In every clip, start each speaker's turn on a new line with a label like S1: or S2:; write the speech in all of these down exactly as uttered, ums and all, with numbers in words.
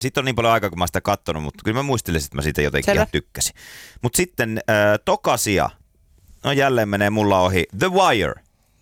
S1: Siitä on niin paljon aikaa, kun mä sitä kattonut, mutta kyllä mä muistelisin, että mä siitä jotenkin ihan tykkäsin. Mutta sitten äh, tokasia, no jälleen menee mulla ohi, The Wire.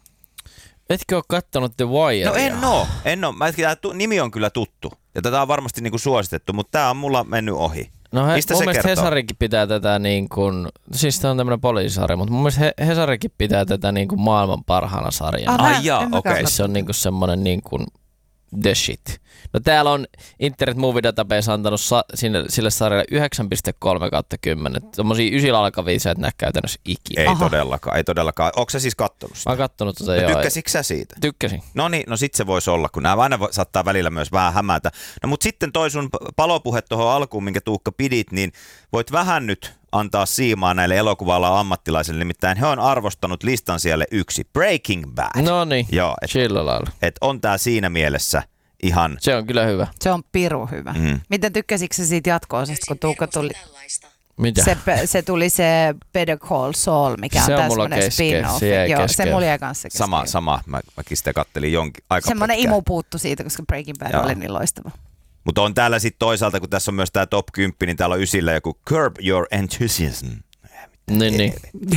S2: Etkö ole kattonut The Wire?
S1: No en oo, en oo. Mä, tämä nimi on kyllä tuttu ja tätä on varmasti niinku suositettu, mutta tää on mulla mennyt ohi.
S2: No he,
S1: mistä
S2: mun
S1: se
S2: mielestä
S1: kertoo?
S2: Hesarikin pitää tätä niin kuin, siis tää on tämmönen poliisisarja, mutta mun mielestä he, Hesarikin pitää tätä niin kuin maailman parhaana sarjana.
S1: Ai jaa, okei. Okay.
S2: Se on niin kuin semmonen niin kuin the shit. No täällä on Internet Movie Database antanut sa- sinne, sille sarjalle yhdeksän pilkku kolme kautta kymmenen. Tommosia ysillä alkavia sä et näe käytännössä ikinä.
S1: Ei
S2: Aha.
S1: todellakaan, ei todellakaan. Onko sä siis kattonut sitä?
S2: Mä oon kattonut tota
S1: no,
S2: joo.
S1: Tykkäsitkö sä siitä?
S2: Tykkäsin.
S1: No niin, no sit se voisi olla, kun nämä aina saattaa välillä myös vähän hämätä. No mut sitten toi sun palopuhe tuohon alkuun, minkä Tuukka pidit, niin voit vähän nyt antaa siimaa näille elokuva-alan ammattilaisille, nimittäin he on arvostanut listan siellä yksi, Breaking Bad.
S2: No niin,
S1: joo, et,
S2: sillä lailla.
S1: Et on tää siinä mielessä ihan...
S2: Se on kyllä hyvä.
S3: Se on piru hyvä. Mm. Miten tykkäsitkö sä siitä jatko-osasta, kun Tuukka tuli?
S2: Mitä?
S3: Se, se tuli se Better Call Saul, mikä
S2: se
S3: on,
S2: on
S3: tässä semmoinen spin-off.
S2: Se
S3: Joo,
S2: kesken.
S3: se mulla jäi kanssa kesken.
S1: Sama, sama. Mä, mäkin sitä kattelin jonkin aika
S3: semmoinen
S1: pitkään.
S3: imu puuttu siitä, koska Breaking Bad Joo. oli niin loistava.
S1: Mutta on täällä sitten toisaalta, kun tässä on myös tää top kymmenen, niin täällä on ysillä joku Curb Your Enthusiasm.
S2: Niin, niin.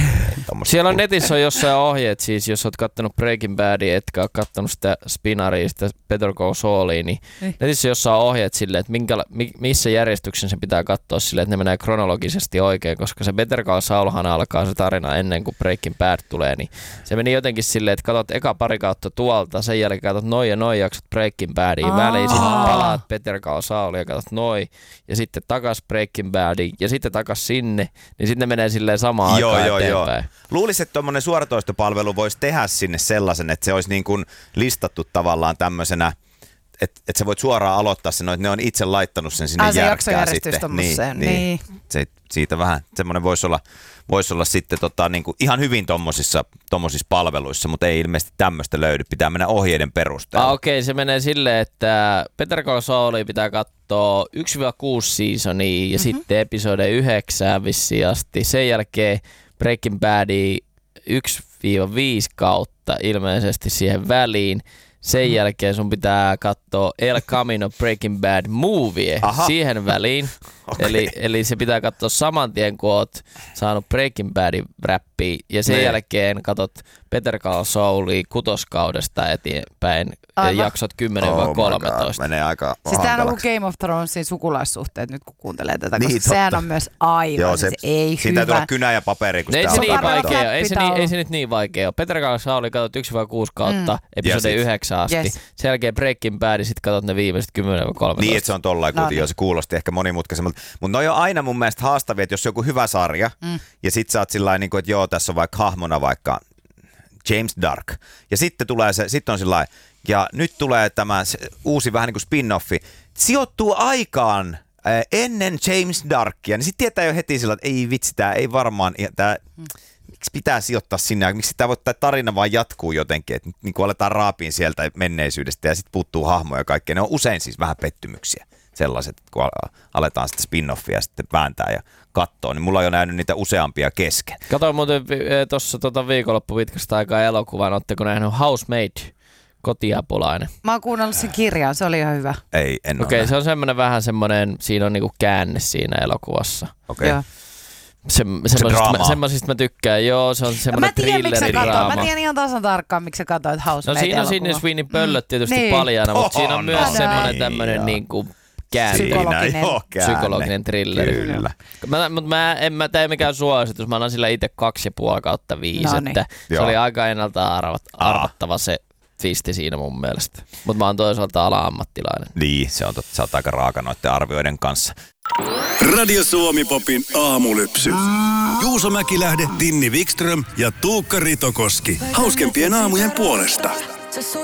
S2: Siellä on netissä on jossain ohjeet, siis jos oot kattonut Breaking Badia, etkä ole kattonut sitä Spinaria, sitä Better Call Saulia, niin eh. netissä on jossain ohjeet silleen, että minkä, missä järjestyksen se pitää katsoa silleen, että ne menee kronologisesti oikein, koska se Better Call Saulhan alkaa se tarina ennen kuin Breaking Bad tulee, niin se meni jotenkin silleen, että katsot eka pari kautta tuolta, sen jälkeen katsot noin ja noin jaksot Breaking Badia, väliin sitten palaat Better Call Saulia ja katsot noin, ja sitten takas Breaking Badia, ja sitten takas sinne, niin sitten ne menee silleen samaan
S1: joo,
S2: aikaan
S1: joo,
S2: eteenpäin.
S1: Joo. Luulisin, että tuommoinen suoratoistopalvelu voisi tehdä sinne sellaisen, että se olisi niin kuin listattu tavallaan tämmöisenä, että, että sä voit suoraan aloittaa sen, että ne on itse laittanut sen sinne
S3: ah,
S1: järkkää sitten.
S3: Niin, niin.
S1: niin. Se, siitä vähän, semmoinen voisi olla, voisi olla sitten tota, niin kuin ihan hyvin tommosissa, tommosissa palveluissa, mutta ei ilmeisesti tämmöistä löydy. Pitää mennä ohjeiden perusteella.
S2: Ah, okei, okay. Se menee silleen, että Better Call Saulia pitää katsoa yksi kuusi seasonia ja mm-hmm. sitten episode yhdeksään vissiin asti. Sen jälkeen Breaking Badia yksi viisi kautta ilmeisesti siihen väliin. Sen mm. jälkeen sun pitää katsoa El Camino Breaking Bad Movie Aha. siihen väliin. Okay. Eli, eli se pitää katsoa saman tien, kun oot saanut Breaking Badin räppiä. Ja sen ne. jälkeen katot Better Call Saulia kutoskaudesta eteenpäin. Aivan. Jaksot kymmenen kolmetoista.
S1: Oh menee aika
S3: siis tämähän on Game of Thronesin sukulaissuhteet nyt, kun kuuntelee tätä, koska niin, sehän on myös aivan, Joo, se, se ei hyvä.
S1: Siinä täytyy olla kynä ja paperi, kun
S2: ei
S1: sitä
S2: se, niin vaikea, ei, se
S3: niin,
S2: ei se nyt niin vaikea ole. Better Call Saul katsot yksi kuusi kautta, mm. episode yhdeksän asti. Yes. Sen jälkeen Breaking Bad, sit katsot ne viimeiset kymmenen kolmetoista.
S1: Niin, että se on tollain, no, niin. Se kuulosti ehkä monimutkaisemmalta. Mutta noi on aina mun mielestä haastavia, että jos on joku hyvä sarja, mm. ja sit sä oot sillain, niin kuin, että joo, tässä on vaikka hahmona vaikka James Dark. Ja sitten tulee se, sitten on sillain, ja nyt tulee tämä uusi vähän niin kuin spin-offi. Sijoittuu aikaan äh, ennen James Darkia, niin sitten tietää jo heti sillä, että ei vitsi, tää ei varmaan, tää, mm. miksi pitää sijoittaa sinne, miksi tämä, tämä tarina vaan jatkuu jotenkin, että niin kuin aletaan raapiin sieltä menneisyydestä ja sitten puuttuu hahmoja ja kaikkea. Ne on usein siis vähän pettymyksiä, sellaiset, kun aletaan sitten spin-offia sitten vääntää ja kattoo, niin mulla on jo nähnyt niitä useampia kesken.
S2: Katoin muuten tuossa tota viikonloppu pitkästä aikaa elokuvan, ootteko nähnyt Housemaid? Kotiapulainen.
S3: Mä oon kuunnellut sen kirjan, se oli ihan hyvä.
S1: Ei, en ole.
S2: Okei, okay, se on semmoinen vähän semmoinen, siinä on niinku käänne siinä elokuvassa.
S1: Okei. Okay.
S2: Se, semmoisista, mä, semmoisista mä tykkään, joo, se on semmoinen thrilleridraama.
S3: Mä tiedän ihan tasan tarkkaan, miksi sä katsoit Housemaid.
S2: No siinä on Sydney Sweeney pöllöt tietysti mm. paljana, mutta siinä on myös semmoinen tämmöinen niinku käänne.
S3: Psykologinen.
S2: Psykologinen thrilleri.
S1: Kyllä.
S2: Mä, mutta mä en mä tee mikään suositus, mä annan sillä itse kaksi ja puoli kautta viisi, no että niin. Se oli aika ennalta arvat, arvattava se twisti siinä mun mielestä. Mutta mä oon toisaalta ala-ammattilainen.
S1: Niin, se on totta, sä oot aika raaka noiden arvioiden kanssa.
S4: Radio Suomi Popin aamulypsy. Juuso Mäkilähde, Tinni Wikström ja Tuukka Ritokoski. Hauskempien aamujen puolesta.